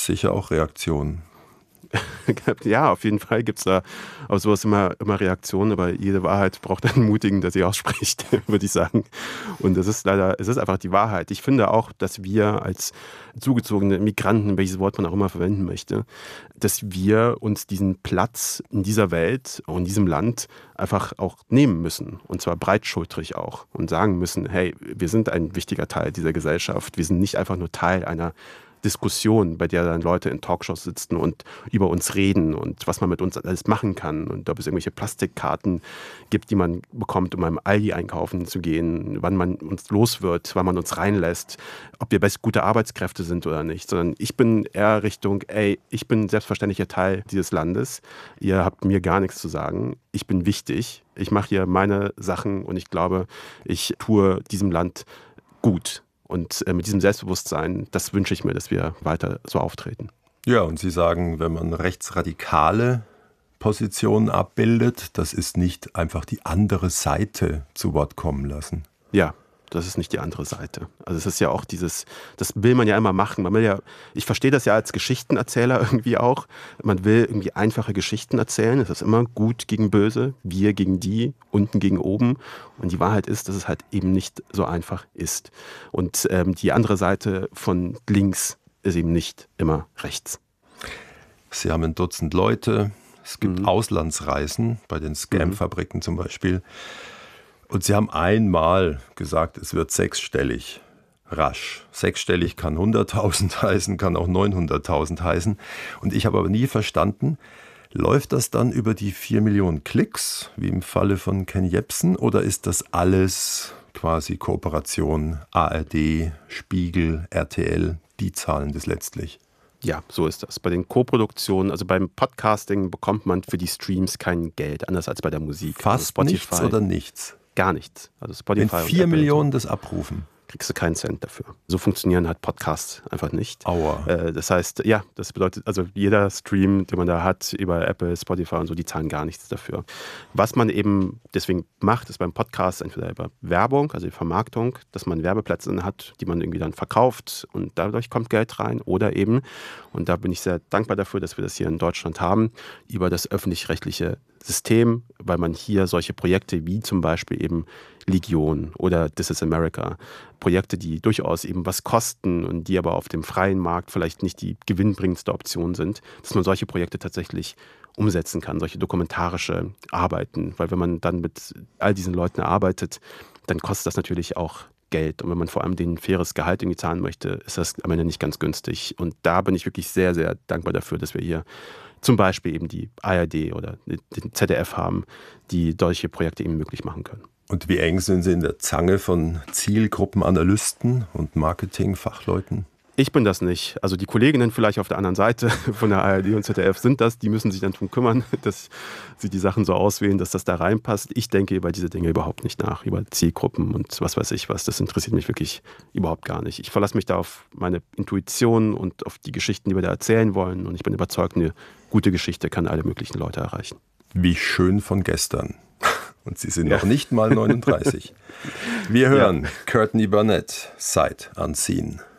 sicher auch Reaktionen. Ja, auf jeden Fall gibt es da auf sowas immer Reaktionen, aber jede Wahrheit braucht einen Mutigen, der sie ausspricht, würde ich sagen. Und es ist einfach die Wahrheit. Ich finde auch, dass wir als zugezogene Migranten, welches Wort man auch immer verwenden möchte, dass wir uns diesen Platz in dieser Welt und in diesem Land einfach auch nehmen müssen. Und zwar breitschultrig auch. Und sagen müssen, hey, wir sind ein wichtiger Teil dieser Gesellschaft. Wir sind nicht einfach nur Teil einer Diskussion, bei der dann Leute in Talkshows sitzen und über uns reden und was man mit uns alles machen kann und ob es irgendwelche Plastikkarten gibt, die man bekommt, um beim Aldi einkaufen zu gehen, wann man uns los wird, wann man uns reinlässt, ob wir gute Arbeitskräfte sind oder nicht, sondern ich bin eher Richtung, ich bin selbstverständlicher Teil dieses Landes, ihr habt mir gar nichts zu sagen, ich bin wichtig, ich mache hier meine Sachen und ich glaube, ich tue diesem Land gut. Und mit diesem Selbstbewusstsein, das wünsche ich mir, dass wir weiter so auftreten. Ja, und Sie sagen, wenn man rechtsradikale Positionen abbildet, das ist nicht einfach die andere Seite zu Wort kommen lassen. Ja, das ist nicht die andere Seite. Also es ist ja auch das will man ja immer machen. Ich verstehe das ja als Geschichtenerzähler irgendwie auch. Man will irgendwie einfache Geschichten erzählen. Es ist immer gut gegen böse, wir gegen die, unten gegen oben. Und die Wahrheit ist, dass es halt eben nicht so einfach ist. Und die andere Seite von links ist eben nicht immer rechts. Sie haben ein Dutzend Leute. Es gibt Auslandsreisen, bei den Scam-Fabriken zum Beispiel. Und Sie haben einmal gesagt, es wird sechsstellig, rasch. Sechsstellig kann 100.000 heißen, kann auch 900.000 heißen. Und ich habe aber nie verstanden, läuft das dann über die 4 Millionen Klicks, wie im Falle von Ken Jebsen, oder ist das alles quasi Kooperation, ARD, Spiegel, RTL, die zahlen das letztlich? Ja, so ist das. Bei den Co-Produktionen, also beim Podcasting bekommt man für die Streams kein Geld, anders als bei der Musik. Fast Spotify, nichts oder nichts? Gar nichts. Also Spotify wenn 4 Millionen das abrufen, kriegst du keinen Cent dafür. So funktionieren halt Podcasts einfach nicht. Aua. Das heißt, ja, das bedeutet, also jeder Stream, den man da hat, über Apple, Spotify und so, die zahlen gar nichts dafür. Was man eben deswegen macht, ist beim Podcast entweder über Werbung, also die Vermarktung, dass man Werbeplätze hat, die man irgendwie dann verkauft und dadurch kommt Geld rein, oder eben, und da bin ich sehr dankbar dafür, dass wir das hier in Deutschland haben, über das öffentlich-rechtliche System, weil man hier solche Projekte wie zum Beispiel eben Legion oder This is America, Projekte, die durchaus eben was kosten und die aber auf dem freien Markt vielleicht nicht die gewinnbringendste Option sind, dass man solche Projekte tatsächlich umsetzen kann, solche dokumentarische Arbeiten. Weil wenn man dann mit all diesen Leuten arbeitet, dann kostet das natürlich auch Geld. Und wenn man vor allem den faires Gehalt irgendwie zahlen möchte, ist das am Ende nicht ganz günstig. Und da bin ich wirklich sehr, sehr dankbar dafür, dass wir hier zum Beispiel eben die ARD oder den ZDF haben, die solche Projekte eben möglich machen können. Und wie eng sind Sie in der Zange von Zielgruppenanalysten und Marketingfachleuten? Ich bin das nicht. Also die Kolleginnen vielleicht auf der anderen Seite von der ARD und ZDF sind das. Die müssen sich dann darum kümmern, dass sie die Sachen so auswählen, dass das da reinpasst. Ich denke über diese Dinge überhaupt nicht nach, über Zielgruppen und was weiß ich was. Das interessiert mich wirklich überhaupt gar nicht. Ich verlasse mich da auf meine Intuition und auf die Geschichten, die wir da erzählen wollen. Und ich bin überzeugt, eine gute Geschichte kann alle möglichen Leute erreichen. Wie schön von gestern. Und Sie sind noch nicht mal 39. Wir hören Courtney Barnett, Sight Unseen.